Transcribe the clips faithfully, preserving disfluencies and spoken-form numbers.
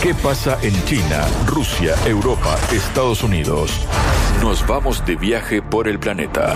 ¿Qué pasa en China, Rusia, Europa, Estados Unidos? Nos vamos de viaje por el planeta.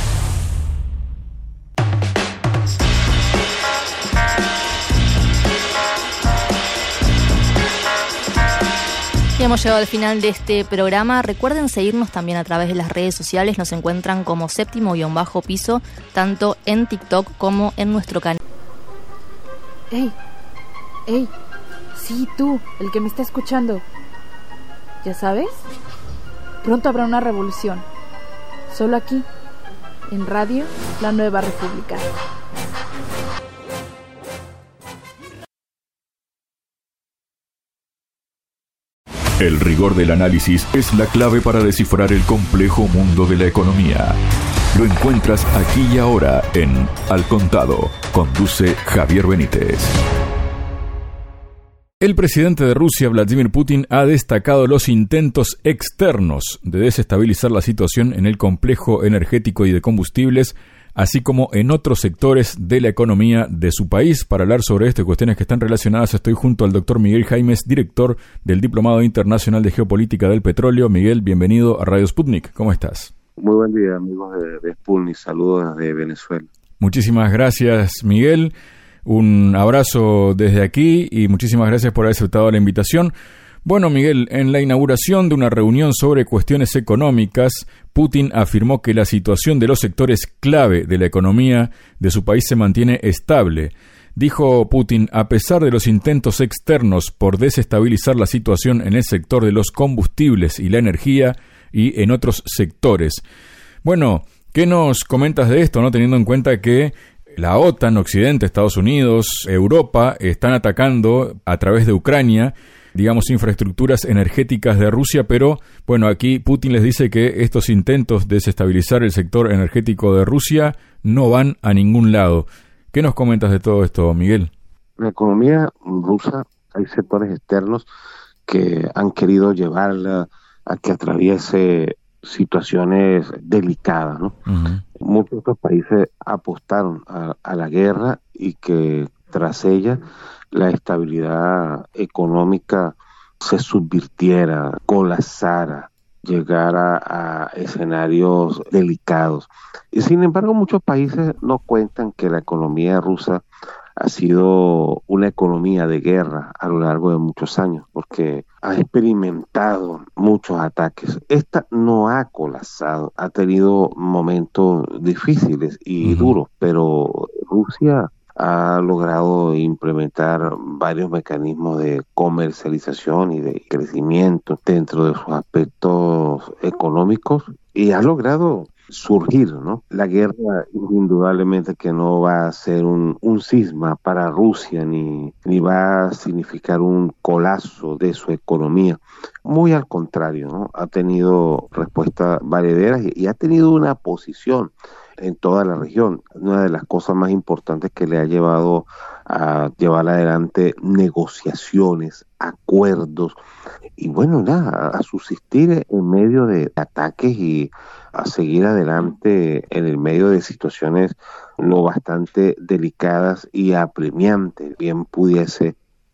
Y hemos llegado al final de este programa. Recuerden seguirnos también a través de las redes sociales. Nos encuentran como séptimo guión bajo piso, tanto en TikTok como en nuestro canal. ¡Ey! ¡Ey! Sí, tú, el que me está escuchando. ¿Ya sabes? Pronto habrá una revolución. Solo aquí, en Radio La Nueva República. El rigor del análisis es la clave para descifrar el complejo mundo de la economía. Lo encuentras aquí y ahora en Al Contado. Conduce Javier Benítez. El presidente de Rusia, Vladimir Putin, ha destacado los intentos externos de desestabilizar la situación en el complejo energético y de combustibles, así como en otros sectores de la economía de su país. Para hablar sobre esto y cuestiones que están relacionadas, estoy junto al doctor Miguel Jaimes, director del Diplomado Internacional de Geopolítica del Petróleo. Miguel, bienvenido a Radio Sputnik. ¿Cómo estás? Muy buen día, amigos de, de Sputnik. Saludos desde Venezuela. Muchísimas gracias, Miguel. Un abrazo desde aquí y muchísimas gracias por haber aceptado la invitación. Bueno, Miguel, en la inauguración de una reunión sobre cuestiones económicas, Putin afirmó que la situación de los sectores clave de la economía de su país se mantiene estable. Dijo Putin, a pesar de los intentos externos por desestabilizar la situación en el sector de los combustibles y la energía y en otros sectores. Bueno, ¿qué nos comentas de esto, no? Teniendo en cuenta que la OTAN, Occidente, Estados Unidos, Europa están atacando a través de Ucrania, digamos, infraestructuras energéticas de Rusia, pero bueno, aquí Putin les dice que estos intentos de desestabilizar el sector energético de Rusia no van a ningún lado. ¿Qué nos comentas de todo esto, Miguel? La economía rusa, hay sectores externos que han querido llevarla a que atraviese situaciones delicadas, ¿no? Uh-huh. Muchos otros países apostaron a, a la guerra y que tras ella la estabilidad económica se subvirtiera, colapsara, llegara a escenarios delicados. Y sin embargo, muchos países no cuentan que la economía rusa ha sido una economía de guerra a lo largo de muchos años, porque ha experimentado muchos ataques. Esta no ha colapsado, ha tenido momentos difíciles y uh-huh. duros, pero Rusia ha logrado implementar varios mecanismos de comercialización y de crecimiento dentro de sus aspectos económicos y ha logrado surgir, ¿no? La guerra indudablemente que no va a ser un, un cisma para Rusia ni, ni va a significar un colapso de su economía. Muy al contrario, ¿no? Ha tenido respuestas valederas y, y ha tenido una posición en toda la región. Una de las cosas más importantes que le ha llevado a llevar adelante negociaciones, acuerdos y bueno, nada, a subsistir en medio de ataques y a seguir adelante en el medio de situaciones no bastante delicadas y apremiantes, bien pudiese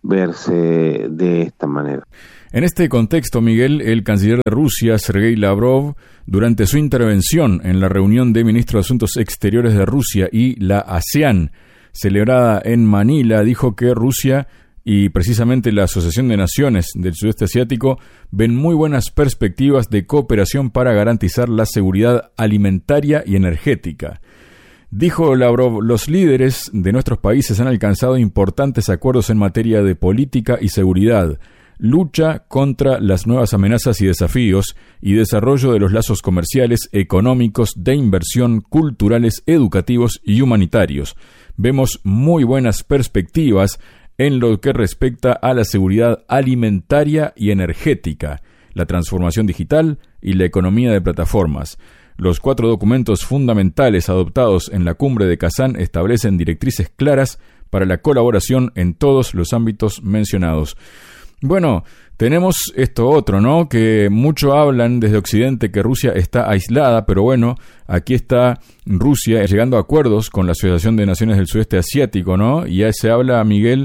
verse de esta manera. En este contexto, Miguel, el canciller de Rusia, Sergei Lavrov, durante su intervención en la reunión de ministros de Asuntos Exteriores de Rusia y la ASEAN, celebrada en Manila, dijo que Rusia y precisamente la Asociación de Naciones del Sudeste Asiático ven muy buenas perspectivas de cooperación para garantizar la seguridad alimentaria y energética. Dijo Lavrov, los líderes de nuestros países han alcanzado importantes acuerdos en materia de política y seguridad, lucha contra las nuevas amenazas y desafíos y desarrollo de los lazos comerciales, económicos, de inversión, culturales, educativos y humanitarios. Vemos muy buenas perspectivas en lo que respecta a la seguridad alimentaria y energética, la transformación digital y la economía de plataformas. Los cuatro documentos fundamentales adoptados en la cumbre de Kazán establecen directrices claras para la colaboración en todos los ámbitos mencionados. Bueno, tenemos esto otro, ¿no? Que mucho hablan desde Occidente que Rusia está aislada, pero bueno, aquí está Rusia llegando a acuerdos con la Asociación de Naciones del Sudeste Asiático, ¿no? Y ya se habla, Miguel,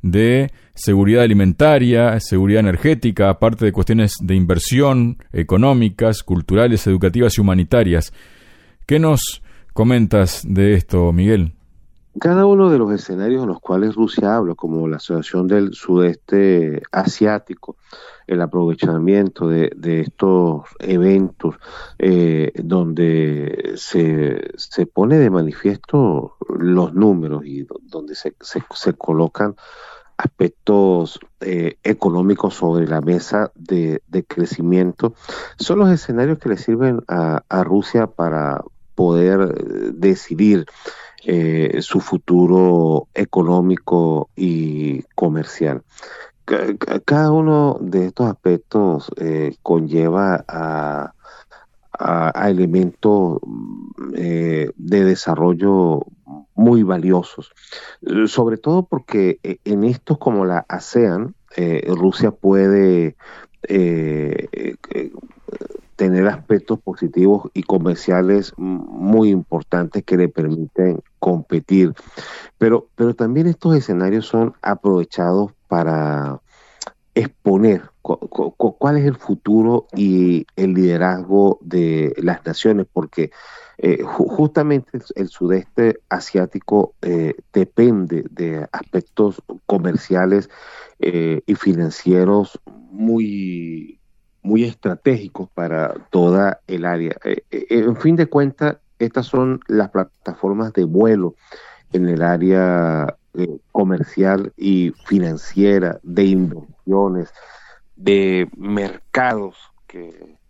de seguridad alimentaria, seguridad energética, aparte de cuestiones de inversión, económicas, culturales, educativas y humanitarias. ¿Qué nos comentas de esto, Miguel? Cada uno de los escenarios en los cuales Rusia habla, como la Asociación del Sudeste Asiático, el aprovechamiento de, de estos eventos eh, donde se, se pone de manifiesto los números y donde se, se, se colocan aspectos eh, económicos sobre la mesa de, de crecimiento, son los escenarios que le sirven a, a Rusia para poder decidir Eh, su futuro económico y comercial. C- cada uno de estos aspectos eh, conlleva a, a, a elementos eh, de desarrollo muy valiosos, sobre todo porque en estos como la ASEAN, eh, Rusia puede eh, eh, tener aspectos positivos y comerciales muy importantes que le permiten competir. Pero, pero también estos escenarios son aprovechados para exponer cu- cu- cuál es el futuro y el liderazgo de las naciones, porque eh, ju- justamente el sudeste asiático eh, depende de aspectos comerciales eh, y financieros muy muy estratégicos para toda el área. Eh, eh, en fin de cuentas, estas son las plataformas de vuelo en el área eh, comercial y financiera, de inversiones, de mercados que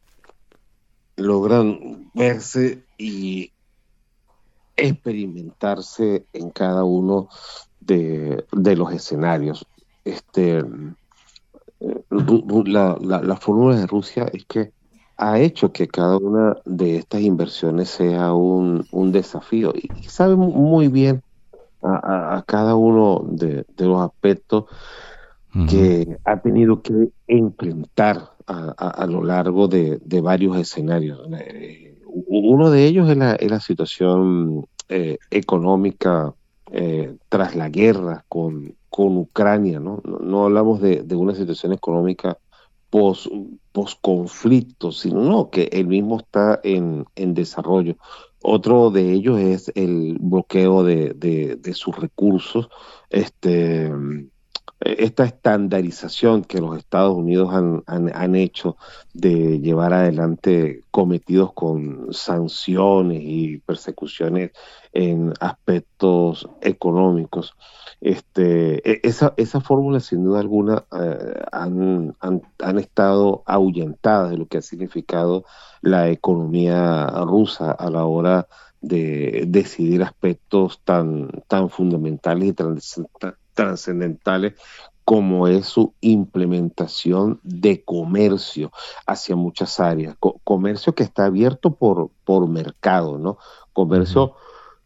logran verse y experimentarse en cada uno de, de los escenarios. Este La, la, la fórmula de Rusia es que ha hecho que cada una de estas inversiones sea un, un desafío y sabe muy bien a, a, a cada uno de, de los aspectos uh-huh. que ha tenido que enfrentar a, a, a lo largo de, de varios escenarios. Eh, uno de ellos es la, es la situación eh, económica eh, tras la guerra con con Ucrania, ¿no? No, no hablamos de, de una situación económica post, post-conflicto, sino no, que él mismo está en, en desarrollo. Otro de ellos es el bloqueo de, de, de sus recursos, este, esta estandarización que los Estados Unidos han, han, han hecho de llevar adelante cometidos con sanciones y persecuciones en aspectos económicos. Este, esa, esa fórmula sin duda alguna eh, han, han, han estado ahuyentadas de lo que ha significado la economía rusa a la hora de decidir aspectos tan, tan fundamentales y trans, trascendentales como es su implementación de comercio hacia muchas áreas. Co- comercio que está abierto por, por mercado, ¿no? Comercio uh-huh.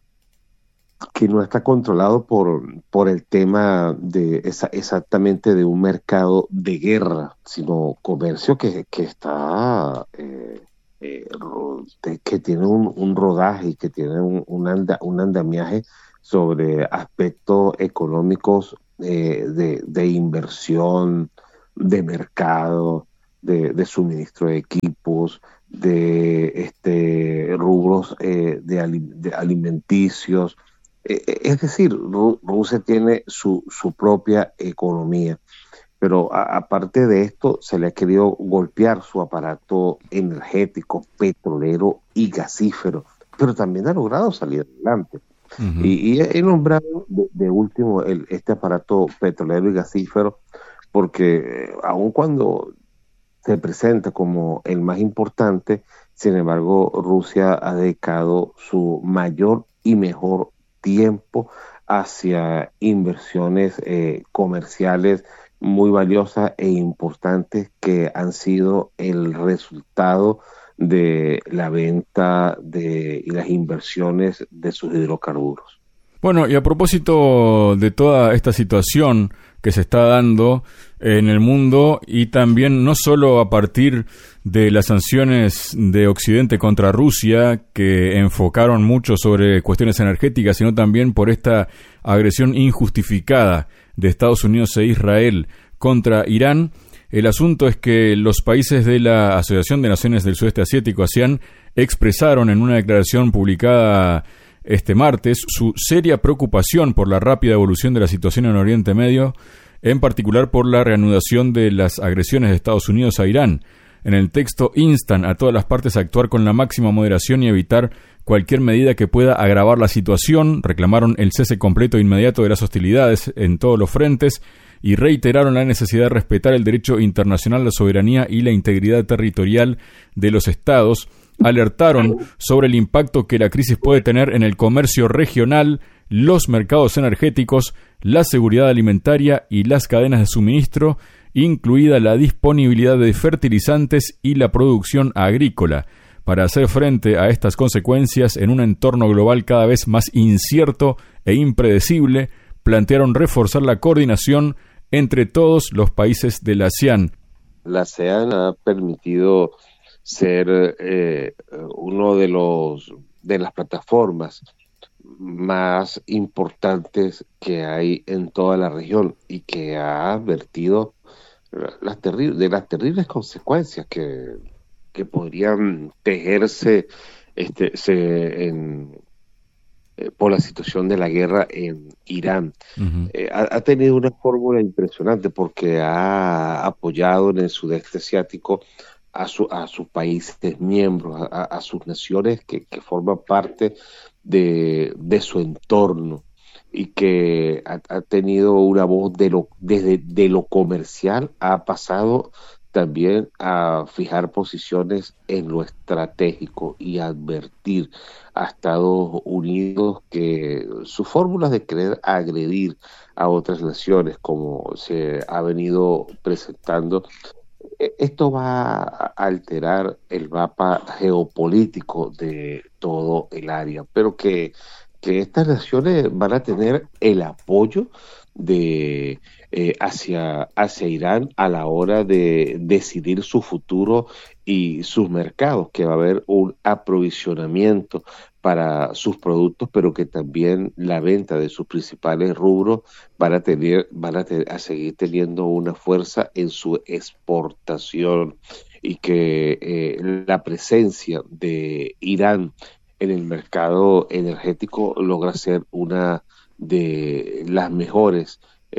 que no está controlado por, por el tema de esa, exactamente de un mercado de guerra, sino comercio que, que está eh, eh, que tiene un, un rodaje y que tiene un, un, anda, un andamiaje sobre aspectos económicos eh, de, de inversión, de mercado, de, de suministro de equipos, de este rubros eh, de, ali, de alimenticios. Es decir, Rusia tiene su, su propia economía, pero a, aparte de esto se le ha querido golpear su aparato energético, petrolero y gasífero, pero también ha logrado salir adelante. Uh-huh. Y, y he nombrado de, de último el, este aparato petrolero y gasífero porque aun cuando se presenta como el más importante, sin embargo Rusia ha dedicado su mayor y mejor tiempo hacia inversiones eh, comerciales muy valiosas e importantes que han sido el resultado de la venta de, y las inversiones de sus hidrocarburos. Bueno, y a propósito de toda esta situación que se está dando en el mundo y también no solo a partir de las sanciones de Occidente contra Rusia que enfocaron mucho sobre cuestiones energéticas, sino también por esta agresión injustificada de Estados Unidos e Israel contra Irán. El asunto es que los países de la Asociación de Naciones del Sudeste Asiático, ASEAN, expresaron en una declaración publicada este martes su seria preocupación por la rápida evolución de la situación en Oriente Medio, en particular por la reanudación de las agresiones de Estados Unidos a Irán. En el texto instan a todas las partes a actuar con la máxima moderación y evitar cualquier medida que pueda agravar la situación. Reclamaron el cese completo e inmediato de las hostilidades en todos los frentes y reiteraron la necesidad de respetar el derecho internacional, la soberanía y la integridad territorial de los estados. Alertaron sobre el impacto que la crisis puede tener en el comercio regional, los mercados energéticos, la seguridad alimentaria y las cadenas de suministro, incluida la disponibilidad de fertilizantes y la producción agrícola. Para hacer frente a estas consecuencias en un entorno global cada vez más incierto e impredecible, plantearon reforzar la coordinación entre todos los países de la ASEAN. La ASEAN ha permitido ser eh, uno de los de las plataformas más importantes que hay en toda la región y que ha advertido las terri- de las terribles consecuencias que, que podrían tejerse este, se, en, eh, por la situación de la guerra en Irán. Uh-huh. Eh, ha, ha tenido una fórmula impresionante porque ha apoyado en el sudeste asiático a, su, a sus países miembros, a, a sus naciones que, que forman parte de, de su entorno, y que ha, ha tenido una voz de lo, desde de lo comercial, ha pasado también a fijar posiciones en lo estratégico y a advertir a Estados Unidos que sus fórmulas de querer agredir a otras naciones, como se ha venido presentando, esto va a alterar el mapa geopolítico de todo el área, pero que que estas naciones van a tener el apoyo de eh, hacia, hacia Irán a la hora de decidir su futuro y sus mercados, que va a haber un aprovisionamiento para sus productos, pero que también la venta de sus principales rubros van a tener, van a, te, a seguir teniendo una fuerza en su exportación, y que eh, la presencia de Irán en el mercado energético logra ser una de las mejores,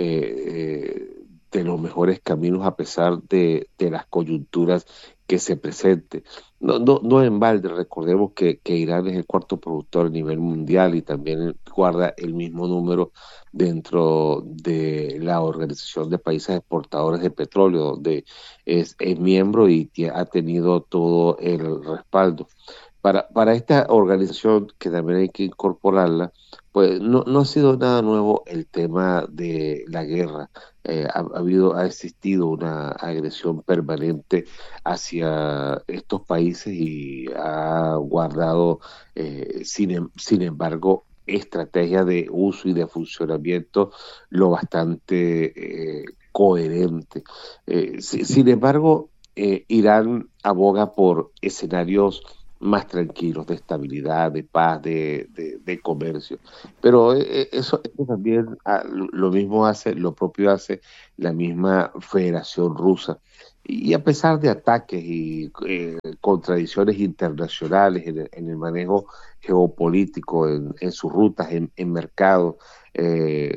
eh, de los mejores caminos a pesar de, de las coyunturas que se presenten. No, no, no en balde, recordemos que, que Irán es el cuarto productor a nivel mundial y también guarda el mismo número dentro de la Organización de Países Exportadores de Petróleo, donde es, es miembro y ha tenido todo el respaldo. Para, para esta organización, que también hay que incorporarla, pues no, no ha sido nada nuevo el tema de la guerra. Eh, ha, ha habido, ha existido una agresión permanente hacia estos países y ha guardado, eh, sin, sin embargo, estrategias de uso y de funcionamiento lo bastante eh, coherente. Eh, si, sin embargo, eh, Irán aboga por escenarios más tranquilos, de estabilidad, de paz, de, de, de comercio. Pero eh, eso, eso también ah, lo mismo hace, lo propio hace la misma Federación Rusa. Y a pesar de ataques y eh, contradicciones internacionales en el, en el manejo geopolítico, en, en sus rutas, en, en mercados, eh,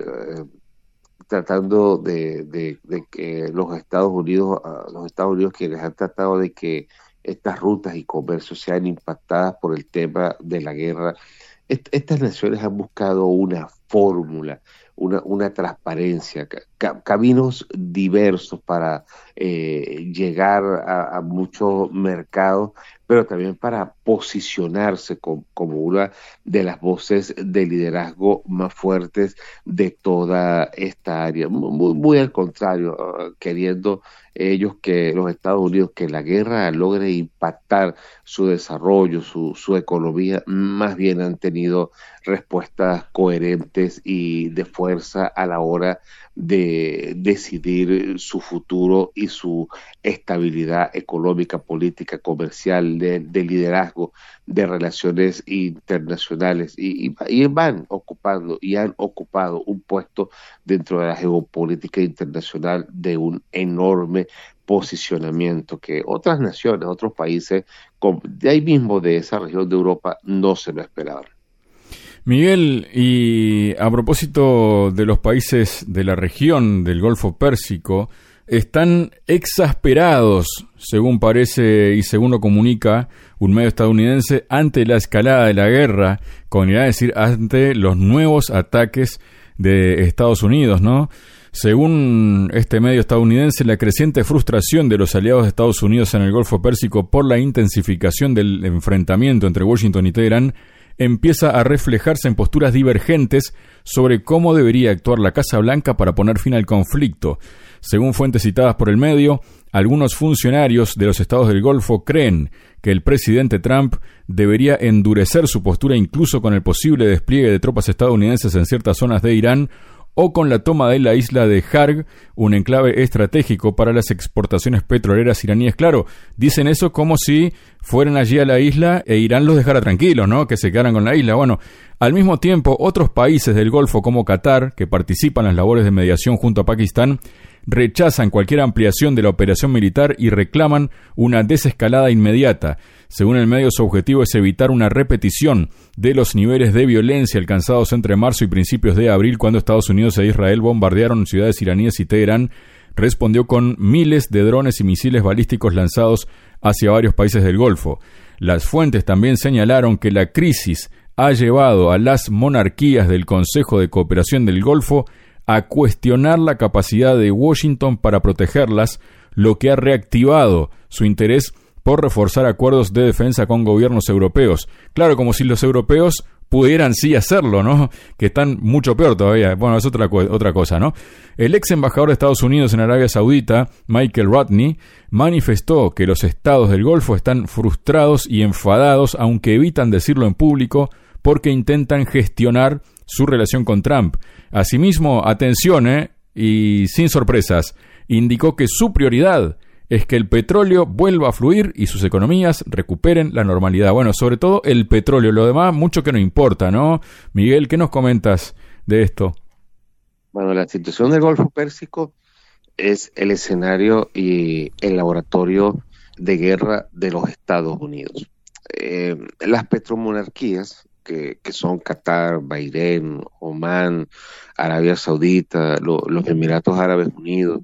tratando de, de, de que los Estados Unidos, uh, los Estados Unidos quienes han tratado de que estas rutas y comercios sean impactadas por el tema de la guerra, est- estas naciones han buscado una fórmula, una, una transparencia, ca- caminos diversos para eh, llegar a, a muchos mercados, pero también para posicionarse com- como una de las voces de liderazgo más fuertes de toda esta área. Muy, muy al contrario, uh, queriendo ellos que los Estados Unidos, que la guerra logre impactar su desarrollo, su, su economía, más bien han tenido respuestas coherentes y de fuerza a la hora de decidir su futuro y su estabilidad económica, política, comercial, de, de liderazgo, de relaciones internacionales, y, y, y van ocupando y han ocupado un puesto dentro de la geopolítica internacional de un enorme posicionamiento que otras naciones, otros países de ahí mismo de esa región de Europa no se lo esperaban. Miguel, y a propósito de los países de la región del Golfo Pérsico, están exasperados, según parece y según lo comunica un medio estadounidense, ante la escalada de la guerra con Irán, es decir, ante los nuevos ataques de Estados Unidos, ¿no? Según este medio estadounidense, la creciente frustración de los aliados de Estados Unidos en el Golfo Pérsico por la intensificación del enfrentamiento entre Washington y Teherán empieza a reflejarse en posturas divergentes sobre cómo debería actuar la Casa Blanca para poner fin al conflicto. Según fuentes citadas por el medio, algunos funcionarios de los estados del Golfo creen que el presidente Trump debería endurecer su postura incluso con el posible despliegue de tropas estadounidenses en ciertas zonas de Irán o con la toma de la isla de Harg, un enclave estratégico para las exportaciones petroleras iraníes. Claro, dicen eso como si fueran allí a la isla e Irán los dejara tranquilos, ¿no? Que se quedaran con la isla. Bueno, al mismo tiempo, otros países del Golfo como Qatar, que participan en las labores de mediación junto a Pakistán, rechazan cualquier ampliación de la operación militar y reclaman una desescalada inmediata. Según el medio, su objetivo es evitar una repetición de los niveles de violencia alcanzados entre marzo y principios de abril, cuando Estados Unidos e Israel bombardearon ciudades iraníes y Teherán respondió con miles de drones y misiles balísticos lanzados hacia varios países del Golfo. Las fuentes también señalaron que la crisis ha llevado a las monarquías del Consejo de Cooperación del Golfo a cuestionar la capacidad de Washington para protegerlas, lo que ha reactivado su interés por reforzar acuerdos de defensa con gobiernos europeos. Claro, como si los europeos pudieran sí hacerlo, ¿no? Que están mucho peor todavía. Bueno, es otra, otra cosa, ¿no? El ex embajador de Estados Unidos en Arabia Saudita, Michael Rodney, manifestó que los estados del Golfo están frustrados y enfadados, aunque evitan decirlo en público, porque intentan gestionar su relación con Trump. Asimismo, atención, ¿eh? Y sin sorpresas, indicó que su prioridad es que el petróleo vuelva a fluir y sus economías recuperen la normalidad. Bueno, sobre todo el petróleo, lo demás mucho que no importa, ¿no? Miguel, ¿qué nos comentas de esto? Bueno, la situación del Golfo Pérsico es el escenario y el laboratorio de guerra de los Estados Unidos. Eh, las petromonarquías, que, que son Qatar, Bahrein, Omán, Arabia Saudita, lo, los Emiratos Árabes Unidos,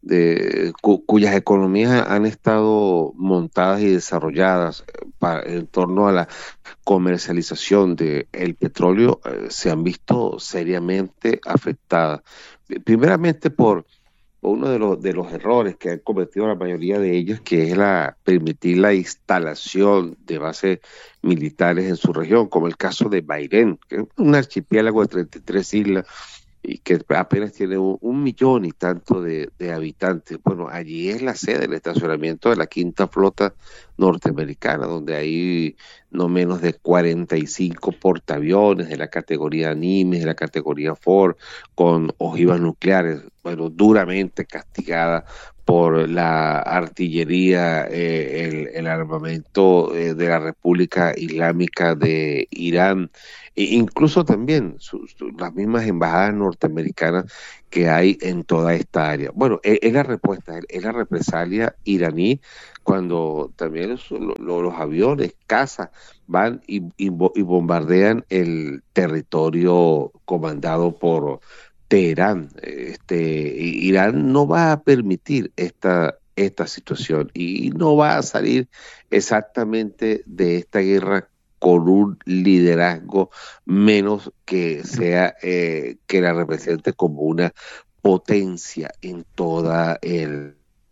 de cu, cuyas economías han estado montadas y desarrolladas para, en torno a la comercialización del petróleo, eh, se han visto seriamente afectadas. Primeramente por uno de los, de los errores que han cometido la mayoría de ellos, que es la permitir la instalación de bases militares en su región, como el caso de Bahrein, que es un archipiélago de treinta y tres islas, y que apenas tiene un, un millón y tanto de, de habitantes. Bueno, allí es la sede del estacionamiento de la quinta flota norteamericana, donde hay no menos de cuarenta y cinco portaaviones de la categoría Nimitz, de la categoría Ford, con ojivas nucleares, bueno, duramente castigada por la artillería, eh, el, el armamento eh, de la República Islámica de Irán, e incluso también su, su, las mismas embajadas norteamericanas que hay en toda esta área. Bueno, es, es la respuesta, es la represalia iraní cuando también los, los, los aviones, cazas, van y, y, y bombardean el territorio comandado por Teherán. Este, Irán no va a permitir esta, esta situación y no va a salir exactamente de esta guerra con un liderazgo menos que sea eh, que la represente como una potencia en toda el,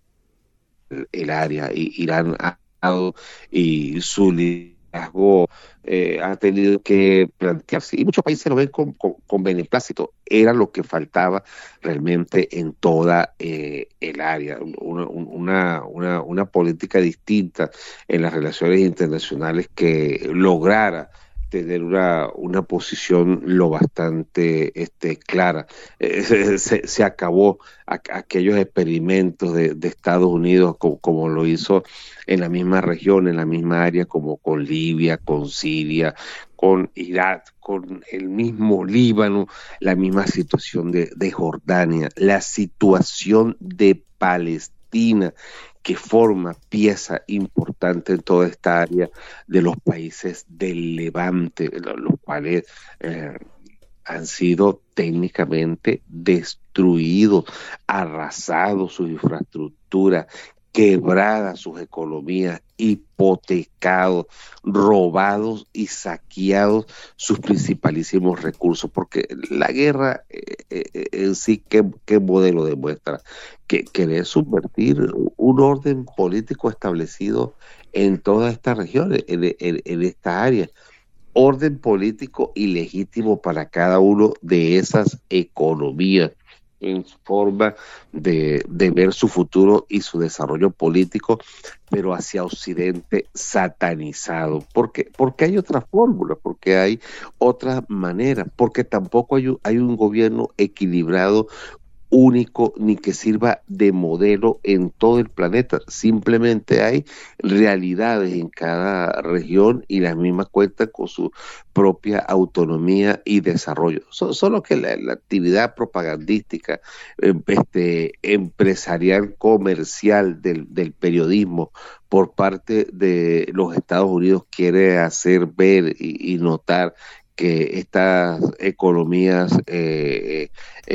el área. Y Irán ha dado y su liderazgo eh, ha tenido que plantearse, y muchos países lo ven con, con, con beneplácito. Era lo que faltaba realmente en toda eh, el área, una, una, una, una política distinta en las relaciones internacionales que lograra tener una, una posición lo bastante este, clara. Eh, se, se, se acabó a, aquellos experimentos de, de Estados Unidos como, como lo hizo en la misma región, en la misma área, como con Libia, con Siria, con Irak, con el mismo Líbano, la misma situación de, de Jordania, la situación de Palestina, que forma pieza importante en toda esta área de los países del Levante, los cuales eh, han sido técnicamente destruidos, arrasados sus infraestructuras, quebradas sus economías, hipotecados, robados y saqueados sus principalísimos recursos, porque la guerra eh, eh, en sí, ¿qué, qué modelo demuestra? Que querer subvertir un orden político establecido en toda esta región, en, en, en esta área, orden político ilegítimo para cada uno de esas economías, en forma de, de ver su futuro y su desarrollo político, pero hacia Occidente satanizado. ¿Por qué? Porque hay otra fórmula, porque hay otra manera, porque tampoco hay, hay un gobierno equilibrado, único, ni que sirva de modelo en todo el planeta. Simplemente hay realidades en cada región y las mismas cuentan con su propia autonomía y desarrollo. So, solo que la, la actividad propagandística, eh, este, empresarial, comercial del, del periodismo por parte de los Estados Unidos quiere hacer ver y, y notar que estas economías eh,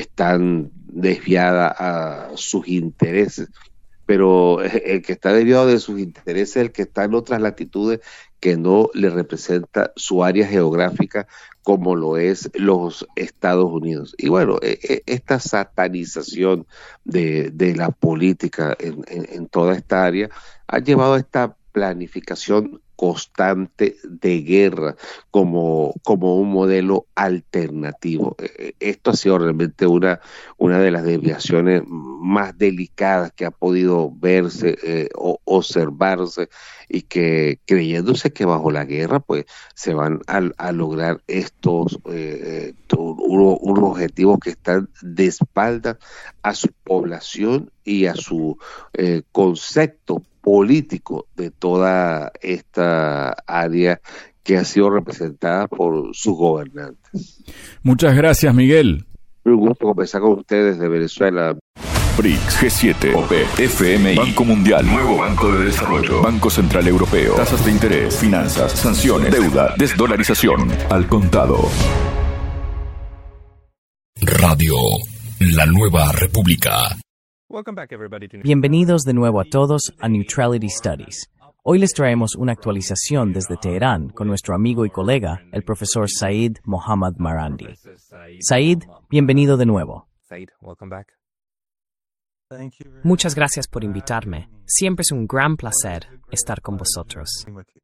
están desviadas a sus intereses, pero el que está desviado de sus intereses es el que está en otras latitudes que no le representa su área geográfica como lo es los Estados Unidos. Y bueno, esta satanización de, de la política en, en, en toda esta área ha llevado a esta planificación constante de guerra como, como un modelo alternativo. Esto ha sido realmente una, una de las desviaciones más delicadas que ha podido verse eh, o observarse, y que creyéndose que bajo la guerra pues se van a, a lograr estos eh, unos, unos objetivos que están de espaldas a su población y a su eh, concepto político de toda esta área que ha sido representada por sus gobernantes. Muchas gracias, Miguel. Un gusto conversar con ustedes de Venezuela. B R I C S, G siete, O P E, F M I, Banco Mundial, Nuevo Banco de Desarrollo, Banco Central Europeo, tasas de interés, finanzas, sanciones, deuda, desdolarización, al contado. Radio La Nueva República. Bienvenidos de nuevo a todos a Neutrality Studies. Hoy les traemos una actualización desde Teherán con nuestro amigo y colega, el profesor Said Mohammad Marandi. Said, bienvenido de nuevo. Muchas gracias por invitarme. Siempre es un gran placer estar con vosotros.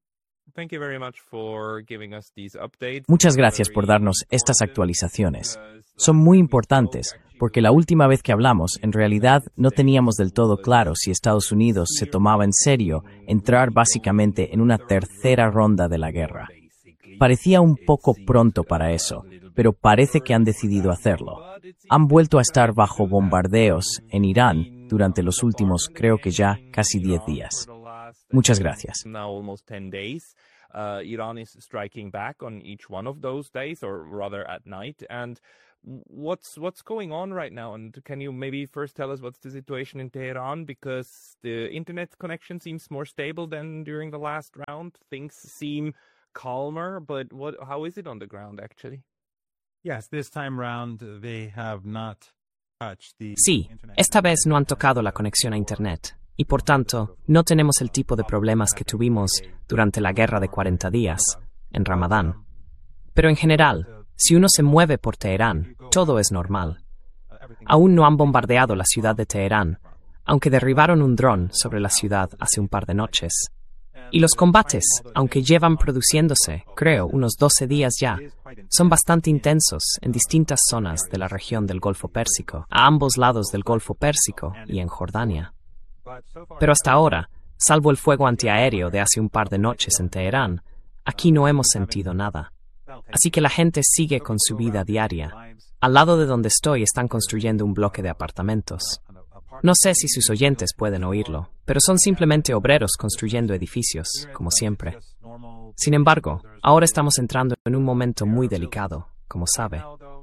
Muchas gracias por darnos estas actualizaciones. Son muy importantes porque la última vez que hablamos, en realidad no teníamos del todo claro si Estados Unidos se tomaba en serio entrar básicamente en una tercera ronda de la guerra. Parecía un poco pronto para eso, pero parece que han decidido hacerlo. Han vuelto a estar bajo bombardeos en Irán durante los últimos, creo que ya, casi diez días. Muchas gracias. Uh, Iran is striking back on each one of those days, or rather at night. And what's what's going on right now? And can you maybe first tell us what's the situation in Tehran? Because the internet connection seems more stable than during the last round. Things seem calmer, but what? How is it on the ground actually? Yes, this time round they have not touched the Sí, esta vez no han tocado la conexión a internet. Y por tanto, no tenemos el tipo de problemas que tuvimos durante la guerra de cuarenta días, en Ramadán. Pero en general, si uno se mueve por Teherán, todo es normal. Aún no han bombardeado la ciudad de Teherán, aunque derribaron un dron sobre la ciudad hace un par de noches. Y los combates, aunque llevan produciéndose, creo, unos doce días ya, son bastante intensos en distintas zonas de la región del Golfo Pérsico, a ambos lados del Golfo Pérsico y en Jordania. Pero hasta ahora, salvo el fuego antiaéreo de hace un par de noches en Teherán, aquí no hemos sentido nada. Así que la gente sigue con su vida diaria. Al lado de donde estoy están construyendo un bloque de apartamentos. No sé si sus oyentes pueden oírlo, pero son simplemente obreros construyendo edificios, como siempre. Sin embargo, ahora estamos entrando en un momento muy delicado, como sabe.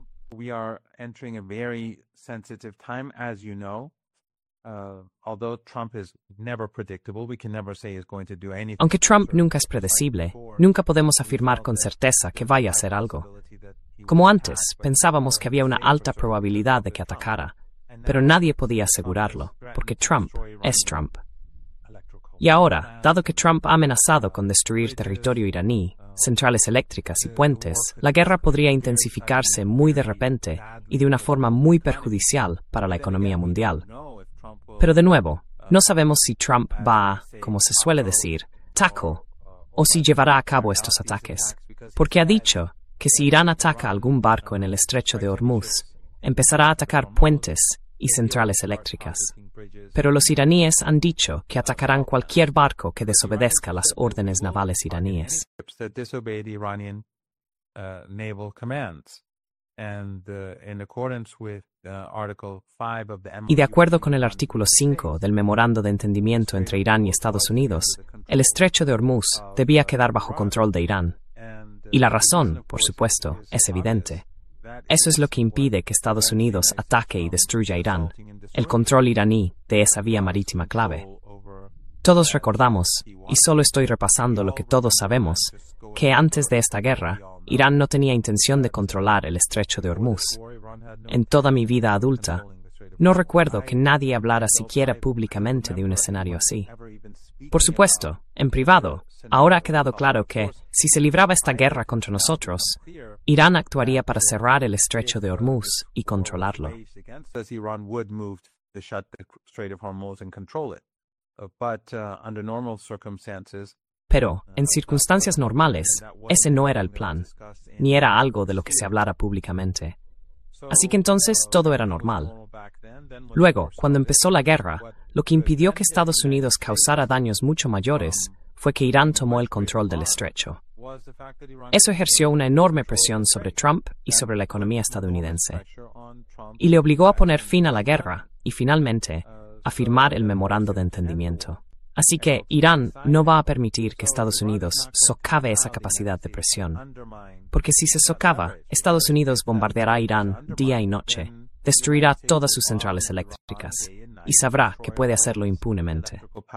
Aunque Trump nunca es predecible, nunca podemos afirmar con certeza que vaya a hacer algo. Como antes, pensábamos que había una alta probabilidad de que atacara, pero nadie podía asegurarlo, porque Trump es Trump. Y ahora, dado que Trump ha amenazado con destruir territorio iraní, centrales eléctricas y puentes, la guerra podría intensificarse muy de repente y de una forma muy perjudicial para la economía mundial. Pero de nuevo, no sabemos si Trump va a, como se suele decir, tackle, o si llevará a cabo estos ataques, porque ha dicho que si Irán ataca algún barco en el estrecho de Hormuz, empezará a atacar puentes y centrales eléctricas. Pero los iraníes han dicho que atacarán cualquier barco que desobedezca las órdenes navales iraníes. Y de acuerdo con el artículo cinco del Memorando de Entendimiento entre Irán y Estados Unidos, el estrecho de Hormuz debía quedar bajo control de Irán. Y la razón, por supuesto, es evidente. Eso es lo que impide que Estados Unidos ataque y destruya Irán, el control iraní de esa vía marítima clave. Todos recordamos, y solo estoy repasando lo que todos sabemos, que antes de esta guerra, Irán no tenía intención de controlar el estrecho de Hormuz. En toda mi vida adulta, no recuerdo que nadie hablara siquiera públicamente de un escenario así. Por supuesto, en privado, ahora ha quedado claro que, si se libraba esta guerra contra nosotros, Irán actuaría para cerrar el estrecho de Hormuz y controlarlo. Pero, en circunstancias normales, ese no era el plan, ni era algo de lo que se hablara públicamente. Así que entonces todo era normal. Luego, cuando empezó la guerra, lo que impidió que Estados Unidos causara daños mucho mayores fue que Irán tomó el control del estrecho. Eso ejerció una enorme presión sobre Trump y sobre la economía estadounidense, y le obligó a poner fin a la guerra y, finalmente, a firmar el memorando de entendimiento. Así que Irán no va a permitir que Estados Unidos socave esa capacidad de presión, porque si se socava, Estados Unidos bombardeará a Irán día y noche, destruirá todas sus centrales eléctricas y sabrá que puede hacerlo impunemente.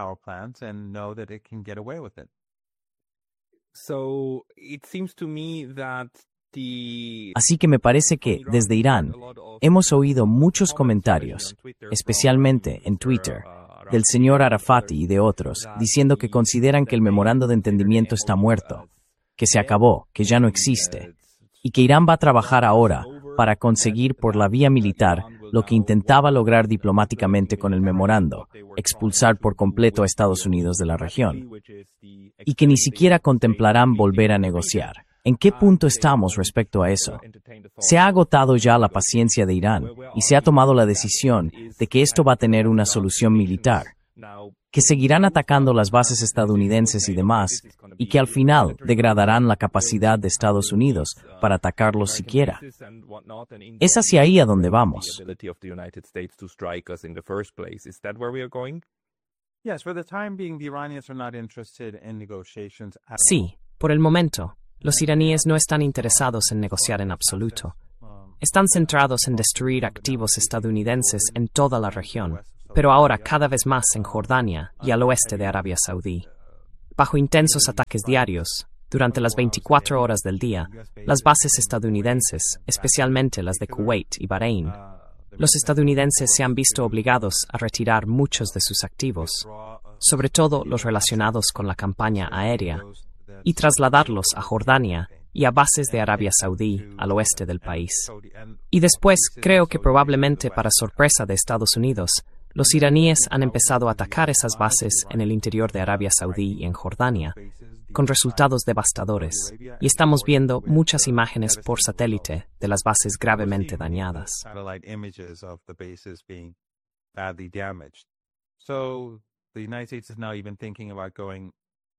Así que me parece que, desde Irán, hemos oído muchos comentarios, especialmente en Twitter, del señor Arafati y de otros, diciendo que consideran que el memorando de entendimiento está muerto, que se acabó, que ya no existe, y que Irán va a trabajar ahora para conseguir por la vía militar lo que intentaba lograr diplomáticamente con el memorando, expulsar por completo a Estados Unidos de la región, y que ni siquiera contemplarán volver a negociar. ¿En qué punto estamos respecto a eso? Se ha agotado ya la paciencia de Irán y se ha tomado la decisión de que esto va a tener una solución militar, que seguirán atacando las bases estadounidenses y demás, y que al final degradarán la capacidad de Estados Unidos para atacarlos siquiera. Es hacia ahí a donde vamos. Sí, por el momento. Los iraníes no están interesados en negociar en absoluto. Están centrados en destruir activos estadounidenses en toda la región, pero ahora cada vez más en Jordania y al oeste de Arabia Saudí. Bajo intensos ataques diarios, durante las veinticuatro horas del día, las bases estadounidenses, especialmente las de Kuwait y Bahrein, los estadounidenses se han visto obligados a retirar muchos de sus activos, sobre todo los relacionados con la campaña aérea, y trasladarlos a Jordania y a bases de Arabia Saudí al oeste del país. Y después, creo que probablemente para sorpresa de Estados Unidos, los iraníes han empezado a atacar esas bases en el interior de Arabia Saudí y en Jordania, con resultados devastadores, y estamos viendo muchas imágenes por satélite de las bases gravemente dañadas.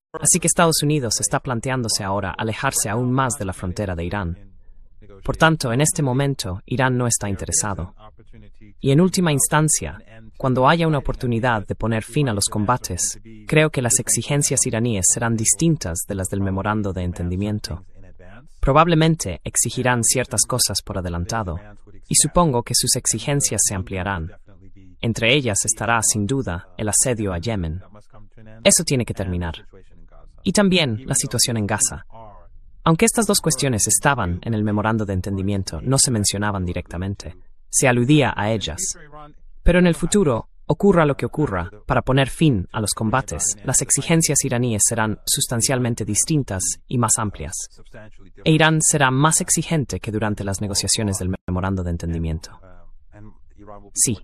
Así que Estados Unidos está planteándose ahora alejarse aún más de la frontera de Irán. Por tanto, en este momento, Irán no está interesado. Y en última instancia, cuando haya una oportunidad de poner fin a los combates, creo que las exigencias iraníes serán distintas de las del memorando de entendimiento. Probablemente exigirán ciertas cosas por adelantado, y supongo que sus exigencias se ampliarán. Entre ellas estará, sin duda, el asedio a Yemen. Eso tiene que terminar. Y también la situación en Gaza. Aunque estas dos cuestiones estaban en el memorando de entendimiento, no se mencionaban directamente. Se aludía a ellas. Pero en el futuro, ocurra lo que ocurra, para poner fin a los combates, las exigencias iraníes serán sustancialmente distintas y más amplias. E Irán será más exigente que durante las negociaciones del memorando de entendimiento. Sí.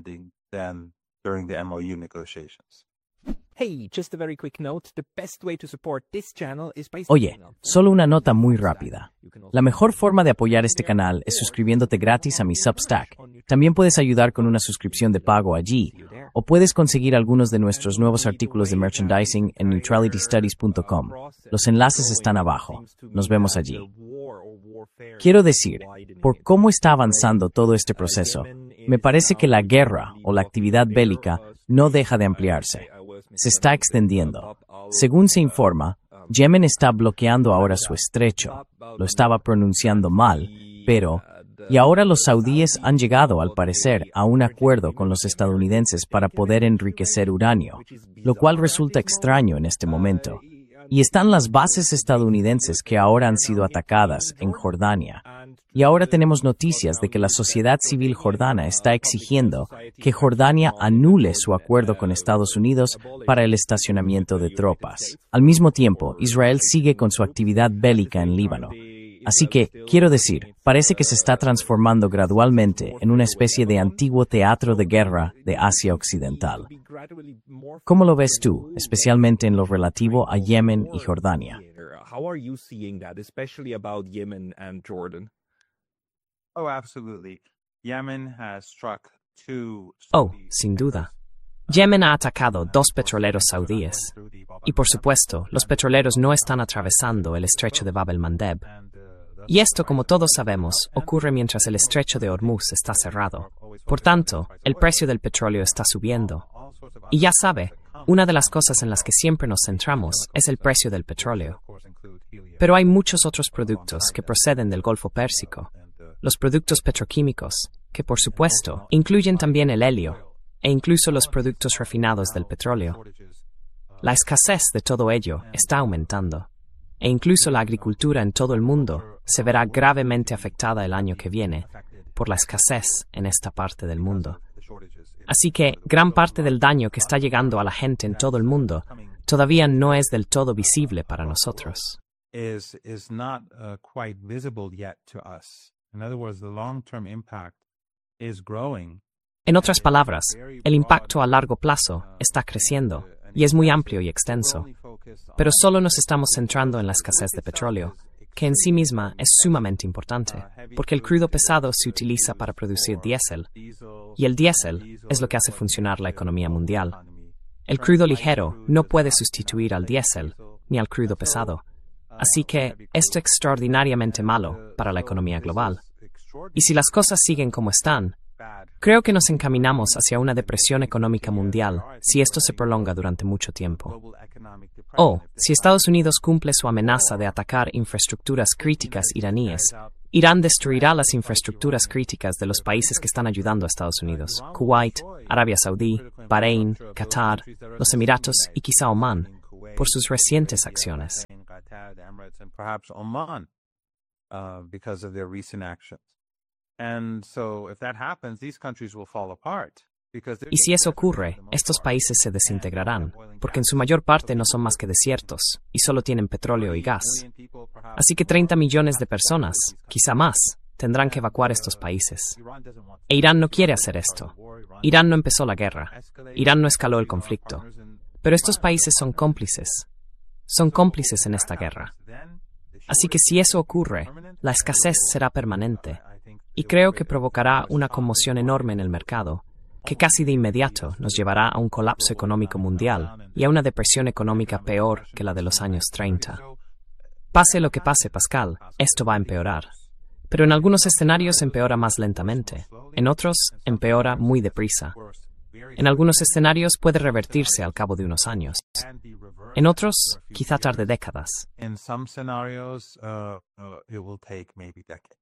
Oye, solo una nota muy rápida. La mejor forma de apoyar este canal es suscribiéndote gratis a mi Substack. También puedes ayudar con una suscripción de pago allí, o puedes conseguir algunos de nuestros nuevos artículos de merchandising en neutrality studies punto com. Los enlaces están abajo. Nos vemos allí. Quiero decir, por cómo está avanzando todo este proceso, me parece que la guerra o la actividad bélica no deja de ampliarse. Se está extendiendo. Según se informa, Yemen está bloqueando ahora su estrecho. Lo estaba pronunciando mal, pero... Y ahora los saudíes han llegado, al parecer, a un acuerdo con los estadounidenses para poder enriquecer uranio, lo cual resulta extraño en este momento. Y están las bases estadounidenses que ahora han sido atacadas en Jordania. Y ahora tenemos noticias de que la sociedad civil jordana está exigiendo que Jordania anule su acuerdo con Estados Unidos para el estacionamiento de tropas. Al mismo tiempo, Israel sigue con su actividad bélica en Líbano. Así que, quiero decir, parece que se está transformando gradualmente en una especie de antiguo teatro de guerra de Asia Occidental. ¿Cómo lo ves tú, especialmente en lo relativo a Yemen y Jordania? Oh, sin duda. Yemen ha atacado dos petroleros saudíes. Y por supuesto, los petroleros no están atravesando el estrecho de Bab el-Mandeb. Y esto, como todos sabemos, ocurre mientras el estrecho de Hormuz está cerrado. Por tanto, el precio del petróleo está subiendo. Y ya sabe, una de las cosas en las que siempre nos centramos es el precio del petróleo. Pero hay muchos otros productos que proceden del Golfo Pérsico. Los productos petroquímicos, que por supuesto, incluyen también el helio, e incluso los productos refinados del petróleo. La escasez de todo ello está aumentando. E incluso la agricultura en todo el mundo se verá gravemente afectada el año que viene por la escasez en esta parte del mundo. Así que gran parte del daño que está llegando a la gente en todo el mundo todavía no es del todo visible para nosotros. En otras palabras, el impacto a largo plazo está creciendo y es muy amplio y extenso. Pero solo nos estamos centrando en la escasez de petróleo, que en sí misma es sumamente importante, porque el crudo pesado se utiliza para producir diésel, y el diésel es lo que hace funcionar la economía mundial. El crudo ligero no puede sustituir al diésel ni al crudo pesado, así que esto es extraordinariamente malo para la economía global. Y si las cosas siguen como están, creo que nos encaminamos hacia una depresión económica mundial si esto se prolonga durante mucho tiempo. O, si Estados Unidos cumple su amenaza de atacar infraestructuras críticas iraníes, Irán destruirá las infraestructuras críticas de los países que están ayudando a Estados Unidos: Kuwait, Arabia Saudí, Bahrein, Qatar, los Emiratos y quizá Omán, por sus recientes acciones. Y si eso ocurre, estos países se desintegrarán, porque en su mayor parte no son más que desiertos, y solo tienen petróleo y gas. Así que treinta millones de personas, quizá más, tendrán que evacuar estos países. E Irán no quiere hacer esto. Irán no empezó la guerra. Irán no escaló el conflicto. Pero estos países son cómplices. Son cómplices en esta guerra. Así que si eso ocurre, la escasez será permanente. Y creo que provocará una conmoción enorme en el mercado, que casi de inmediato nos llevará a un colapso económico mundial y a una depresión económica peor que la de los años treinta. Pase lo que pase, Pascal, esto va a empeorar. Pero en algunos escenarios empeora más lentamente, en otros empeora muy deprisa. En algunos escenarios puede revertirse al cabo de unos años. En otros, quizá tarde décadas. In some scenarios, uh, uh, it will take maybe decades.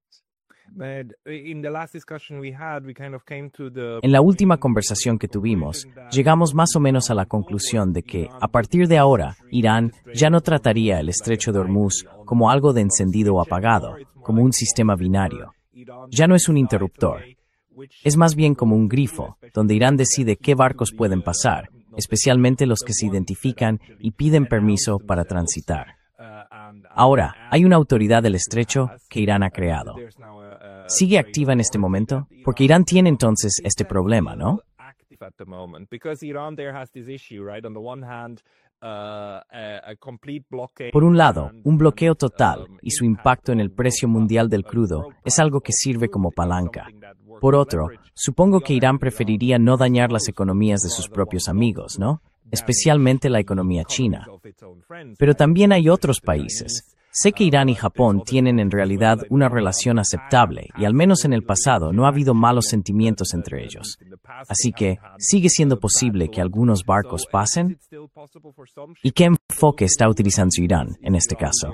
En la última conversación que tuvimos, llegamos más o menos a la conclusión de que, a partir de ahora, Irán ya no trataría el estrecho de Hormuz como algo de encendido o apagado, como un sistema binario. Ya no es un interruptor. Es más bien como un grifo, donde Irán decide qué barcos pueden pasar, especialmente los que se identifican y piden permiso para transitar. Ahora, hay una autoridad del estrecho que Irán ha creado. ¿Sigue activa en este momento? Porque Irán tiene entonces este problema, ¿no? Por un lado, un bloqueo total y su impacto en el precio mundial del crudo es algo que sirve como palanca. Por otro, supongo que Irán preferiría no dañar las economías de sus propios amigos, ¿no? Especialmente la economía china. Pero también hay otros países. Sé que Irán y Japón tienen en realidad una relación aceptable y al menos en el pasado no ha habido malos sentimientos entre ellos. Así que, ¿sigue siendo posible que algunos barcos pasen? ¿Y qué enfoque está utilizando Irán en este caso?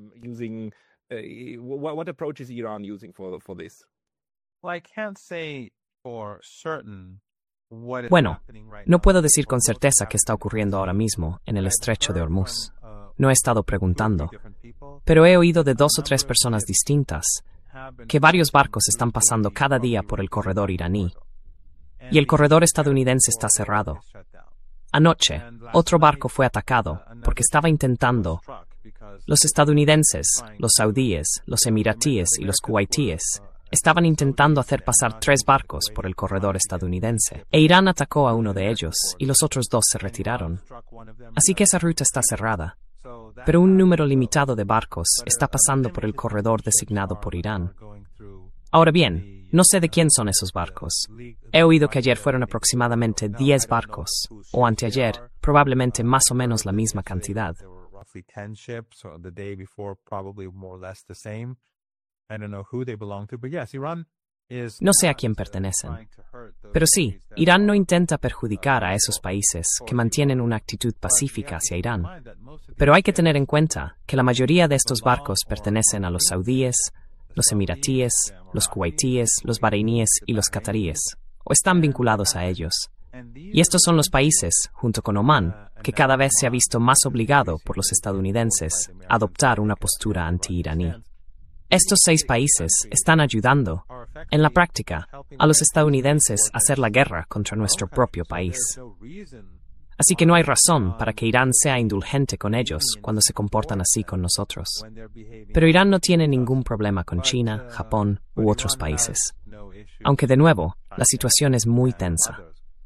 Bueno, no puedo decir con certeza qué está ocurriendo ahora mismo en el estrecho de Hormuz. No he estado preguntando, pero he oído de dos o tres personas distintas que varios barcos están pasando cada día por el corredor iraní y el corredor estadounidense está cerrado. Anoche, otro barco fue atacado porque estaba intentando. Los estadounidenses, los saudíes, los emiratíes y los kuwaitíes estaban intentando hacer pasar tres barcos por el corredor estadounidense, e Irán atacó a uno de ellos y los otros dos se retiraron. Así que esa ruta está cerrada. Pero un número limitado de barcos está pasando por el corredor designado por Irán. Ahora bien, no sé de quién son esos barcos. He oído que ayer fueron aproximadamente diez barcos, o anteayer, probablemente más o menos la misma cantidad. No sé a quién pertenecen. Pero sí, Irán no intenta perjudicar a esos países que mantienen una actitud pacífica hacia Irán. Pero hay que tener en cuenta que la mayoría de estos barcos pertenecen a los saudíes, los emiratíes, los kuwaitíes, los bareiníes y los cataríes, o están vinculados a ellos. Y estos son los países, junto con Omán, que cada vez se ha visto más obligado por los estadounidenses a adoptar una postura anti-iraní. Estos seis países están ayudando, en la práctica, a los estadounidenses a hacer la guerra contra nuestro propio país. Así que no hay razón para que Irán sea indulgente con ellos cuando se comportan así con nosotros. Pero Irán no tiene ningún problema con China, Japón u otros países. Aunque de nuevo, la situación es muy tensa.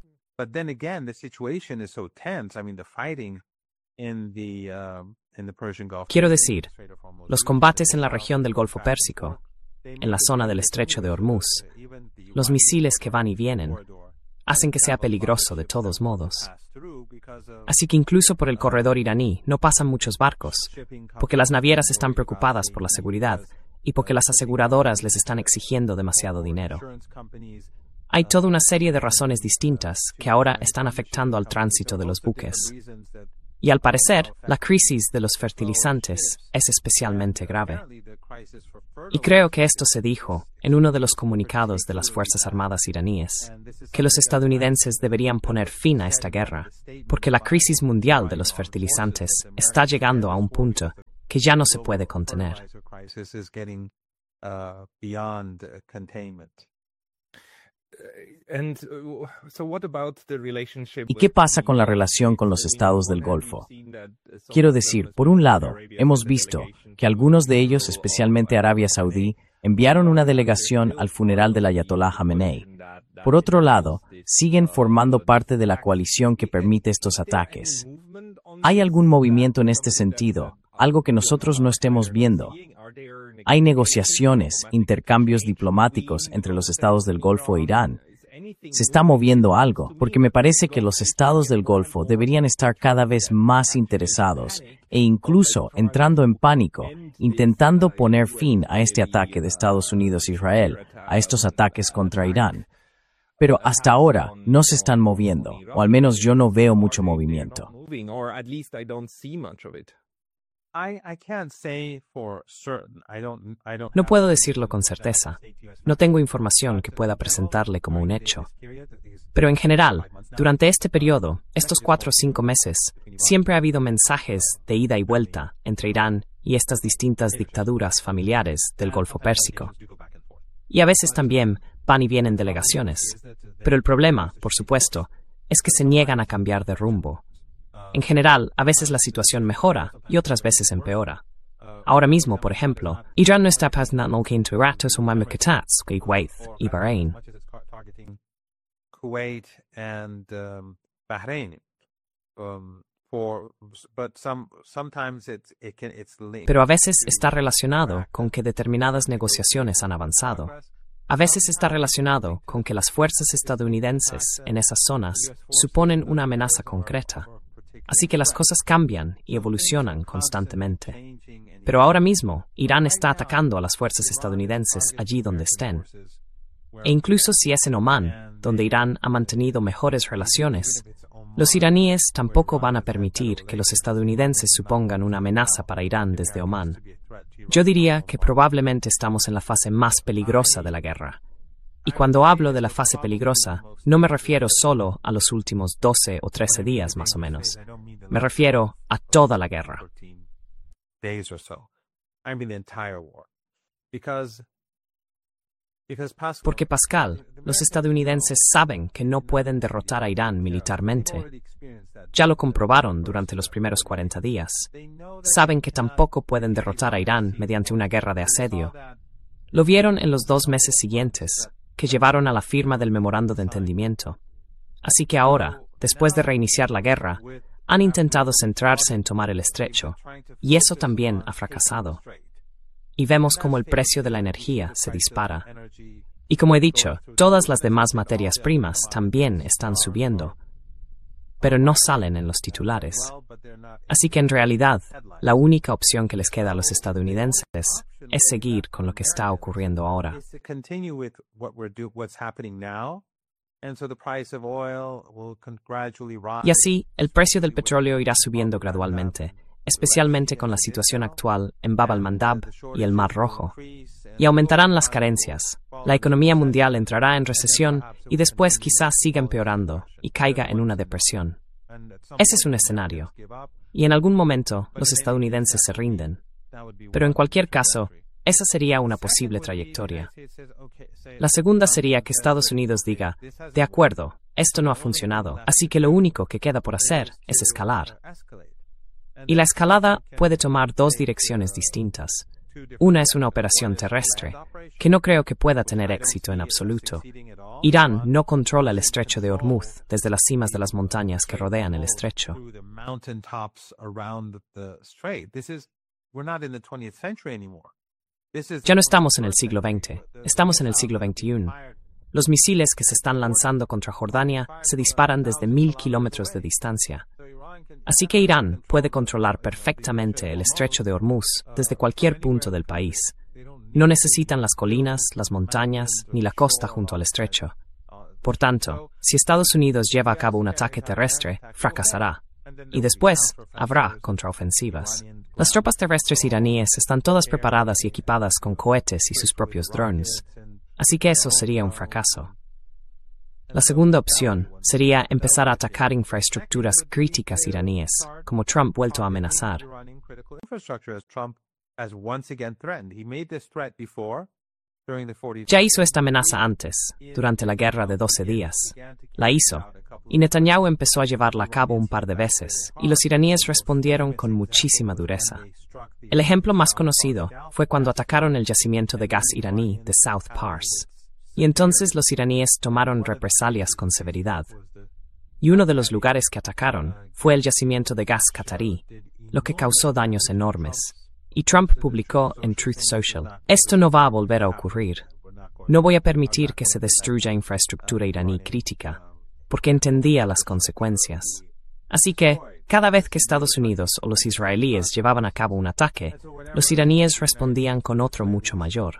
Quiero decir, los combates en la región del Golfo Pérsico, en la zona del estrecho de Hormuz, los misiles que van y vienen, hacen que sea peligroso de todos modos. Así que incluso por el corredor iraní no pasan muchos barcos, porque las navieras están preocupadas por la seguridad y porque las aseguradoras les están exigiendo demasiado dinero. Hay toda una serie de razones distintas que ahora están afectando al tránsito de los buques. Y al parecer, la crisis de los fertilizantes es especialmente grave. Y creo que esto se dijo en uno de los comunicados de las Fuerzas Armadas iraníes, que los estadounidenses deberían poner fin a esta guerra, porque la crisis mundial de los fertilizantes está llegando a un punto que ya no se puede contener. ¿Y qué pasa con la relación con los estados del Golfo? Quiero decir, por un lado, hemos visto que algunos de ellos, especialmente Arabia Saudí, enviaron una delegación al funeral del Ayatolá Jamenei. Por otro lado, siguen formando parte de la coalición que permite estos ataques. ¿Hay algún movimiento en este sentido, algo que nosotros no estemos viendo? ¿Hay negociaciones, intercambios diplomáticos entre los estados del Golfo e Irán? Se está moviendo algo, porque me parece que los estados del Golfo deberían estar cada vez más interesados e incluso entrando en pánico, intentando poner fin a este ataque de Estados Unidos a Israel, a estos ataques contra Irán. Pero hasta ahora no se están moviendo, o al menos yo no veo mucho movimiento. No puedo decirlo con certeza. No tengo información que pueda presentarle como un hecho. Pero en general, durante este periodo, estos cuatro o cinco meses, siempre ha habido mensajes de ida y vuelta entre Irán y estas distintas dictaduras familiares del Golfo Pérsico. Y a veces también van y vienen delegaciones. Pero el problema, por supuesto, es que se niegan a cambiar de rumbo. En general, a veces la situación mejora y otras veces empeora. Ahora mismo, por ejemplo, Irán no está pasando entre Emiratos o Mamlakatats, Kuwait y Bahrein. Kuwait and um, Bahrain. Um, for, but some, sometimes it's, it can, it's linked. Pero a veces está relacionado con que determinadas negociaciones han avanzado. A veces está relacionado con que las fuerzas estadounidenses en esas zonas suponen una amenaza concreta. Así que las cosas cambian y evolucionan constantemente. Pero ahora mismo, Irán está atacando a las fuerzas estadounidenses allí donde estén. E incluso si es en Omán, donde Irán ha mantenido mejores relaciones, los iraníes tampoco van a permitir que los estadounidenses supongan una amenaza para Irán desde Omán. Yo diría que probablemente estamos en la fase más peligrosa de la guerra. Y cuando hablo de la fase peligrosa, no me refiero solo a los últimos doce o trece días más o menos. Me refiero a toda la guerra. Porque Pascal, los estadounidenses saben que no pueden derrotar a Irán militarmente. Ya lo comprobaron durante los primeros cuarenta días. Saben que tampoco pueden derrotar a Irán mediante una guerra de asedio. Lo vieron en los dos meses siguientes, que llevaron a la firma del memorando de entendimiento. Así que ahora, después de reiniciar la guerra, han intentado centrarse en tomar el estrecho, y eso también ha fracasado. Y vemos cómo el precio de la energía se dispara. Y como he dicho, todas las demás materias primas también están subiendo, pero no salen en los titulares. Así que en realidad, la única opción que les queda a los estadounidenses es seguir con lo que está ocurriendo ahora. Y así, el precio del petróleo irá subiendo gradualmente, especialmente con la situación actual en Bab al-Mandab y el Mar Rojo. Y aumentarán las carencias. La economía mundial entrará en recesión y después quizás siga empeorando y caiga en una depresión. Ese es un escenario. Y en algún momento los estadounidenses se rinden. Pero en cualquier caso, esa sería una posible trayectoria. La segunda sería que Estados Unidos diga, de acuerdo, esto no ha funcionado, así que lo único que queda por hacer es escalar. Y la escalada puede tomar dos direcciones distintas. Una es una operación terrestre, que no creo que pueda tener éxito en absoluto. Irán no controla el estrecho de Hormuz desde las cimas de las montañas que rodean el estrecho. Ya no estamos en el siglo veinte, estamos en el siglo veintiuno. Los misiles que se están lanzando contra Jordania se disparan desde mil kilómetros de distancia. Así que Irán puede controlar perfectamente el estrecho de Hormuz desde cualquier punto del país. No necesitan las colinas, las montañas, ni la costa junto al estrecho. Por tanto, si Estados Unidos lleva a cabo un ataque terrestre, fracasará. Y después habrá contraofensivas. Las tropas terrestres iraníes están todas preparadas y equipadas con cohetes y sus propios drones. Así que eso sería un fracaso. La segunda opción sería empezar a atacar infraestructuras críticas iraníes, como Trump vuelto a amenazar. Ya hizo esta amenaza antes, durante la guerra de doce días. La hizo, y Netanyahu empezó a llevarla a cabo un par de veces, y los iraníes respondieron con muchísima dureza. El ejemplo más conocido fue cuando atacaron el yacimiento de gas iraní de South Pars. Y entonces los iraníes tomaron represalias con severidad. Y uno de los lugares que atacaron fue el yacimiento de gas qatarí, lo que causó daños enormes. Y Trump publicó en Truth Social, esto no va a volver a ocurrir. no voy a permitir que se destruya infraestructura iraní crítica, porque entendía las consecuencias. Así que, cada vez que Estados Unidos o los israelíes llevaban a cabo un ataque, los iraníes respondían con otro mucho mayor.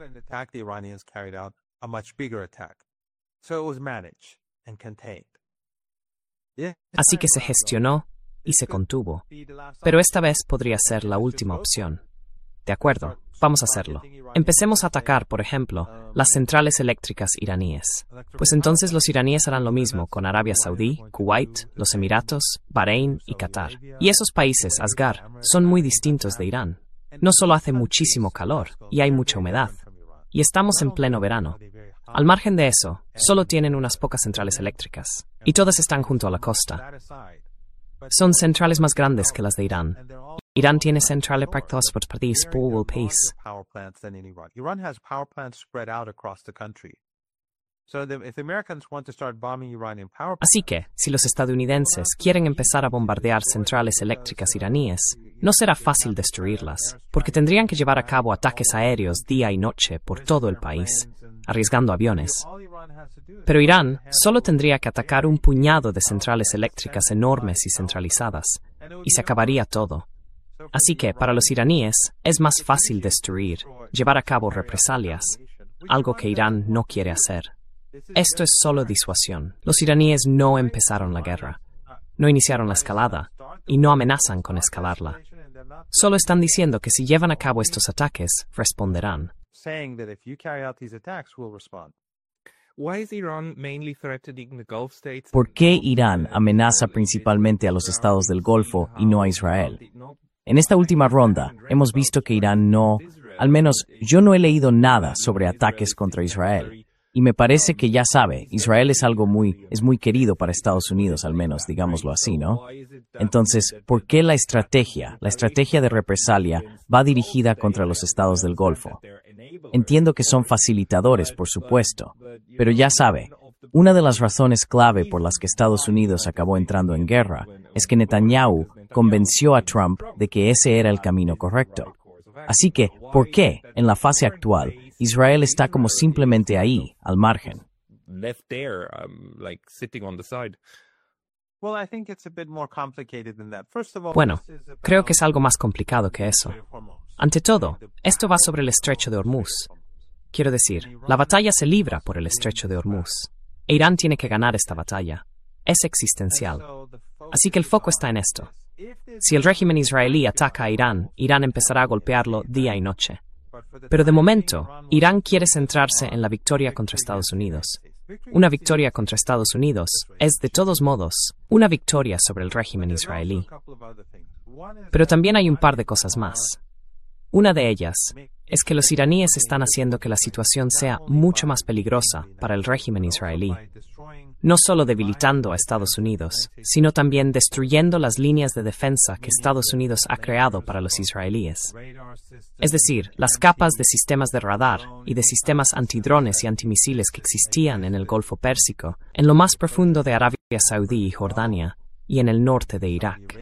Así que se gestionó y se contuvo. Pero esta vez podría ser la última opción. De acuerdo, vamos a hacerlo. Empecemos a atacar, por ejemplo, las centrales eléctricas iraníes. Pues entonces los iraníes harán lo mismo con Arabia Saudí, Kuwait, los Emiratos, Bahrein y Qatar. Y esos países, Asghar, son muy distintos de Irán. No solo hace muchísimo calor y hay mucha humedad. Y estamos en pleno verano. Al margen de eso, solo tienen unas pocas centrales eléctricas. Y todas están junto a la costa. Son centrales más grandes que las de Irán. Irán tiene centrales para todos los países por el país. Así que, si los estadounidenses quieren empezar a bombardear centrales eléctricas iraníes, no será fácil destruirlas, porque tendrían que llevar a cabo ataques aéreos día y noche por todo el país, arriesgando aviones. Pero Irán solo tendría que atacar un puñado de centrales eléctricas enormes y centralizadas, y se acabaría todo. Así que, para los iraníes, es más fácil destruir, llevar a cabo represalias, algo que Irán no quiere hacer. Esto es solo disuasión. Los iraníes no empezaron la guerra, no iniciaron la escalada, y no amenazan con escalarla. Solo están diciendo que si llevan a cabo estos ataques, responderán. ¿Por qué Irán amenaza principalmente a los estados del Golfo y no a Israel? En esta última ronda, hemos visto que Irán no, al menos yo no he leído nada sobre ataques contra Israel. Y me parece que ya sabe, Israel es algo muy, es muy querido para Estados Unidos, al menos, digámoslo así, ¿no? Entonces, ¿por qué la estrategia, la estrategia de represalia, va dirigida contra los estados del Golfo? Entiendo que son facilitadores, por supuesto, pero ya sabe, una de las razones clave por las que Estados Unidos acabó entrando en guerra es que Netanyahu convenció a Trump de que ese era el camino correcto. Así que, ¿por qué, en la fase actual, Israel está como simplemente ahí, al margen? Bueno, creo que es algo más complicado que eso. Ante todo, esto va sobre el estrecho de Hormuz. Quiero decir, la batalla se libra por el estrecho de Hormuz. E Irán tiene que ganar esta batalla. Es existencial. Así que el foco está en esto. Si el régimen israelí ataca a Irán, Irán empezará a golpearlo día y noche. Pero de momento, Irán quiere centrarse en la victoria contra Estados Unidos. Una victoria contra Estados Unidos es, de todos modos, una victoria sobre el régimen israelí. Pero también hay un par de cosas más. Una de ellas es que los iraníes están haciendo que la situación sea mucho más peligrosa para el régimen israelí. No solo debilitando a Estados Unidos, sino también destruyendo las líneas de defensa que Estados Unidos ha creado para los israelíes. Es decir, las capas de sistemas de radar y de sistemas antidrones y antimisiles que existían en el Golfo Pérsico, en lo más profundo de Arabia Saudí y Jordania, y en el norte de Irak.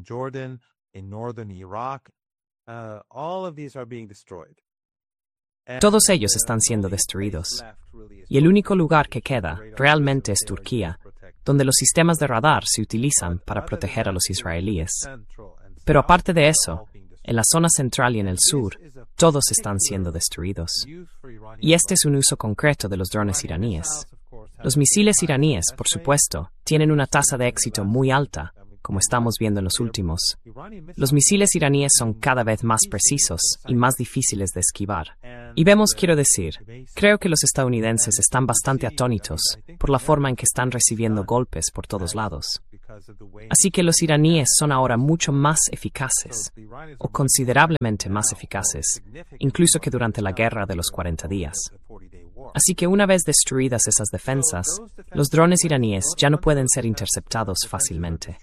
Todos ellos están siendo destruidos. Y el único lugar que queda realmente es Turquía, donde los sistemas de radar se utilizan para proteger a los israelíes. Pero aparte de eso, en la zona central y en el sur, todos están siendo destruidos. Y este es un uso concreto de los drones iraníes. Los misiles iraníes, por supuesto, tienen una tasa de éxito muy alta, como estamos viendo en los últimos. Los misiles iraníes son cada vez más precisos y más difíciles de esquivar. Y vemos, quiero decir, creo que los estadounidenses están bastante atónitos por la forma en que están recibiendo golpes por todos lados. Así que los iraníes son ahora mucho más eficaces, o considerablemente más eficaces, incluso que durante la guerra de los cuarenta días. Así que una vez destruidas esas defensas, los drones iraníes ya no pueden ser interceptados fácilmente.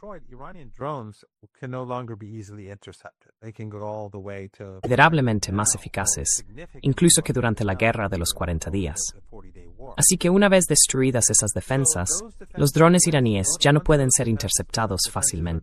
Considerablemente más eficaces, incluso que durante la guerra de los cuarenta días. Así que una vez destruidas esas defensas, los drones iraníes ya no pueden ser interceptados fácilmente.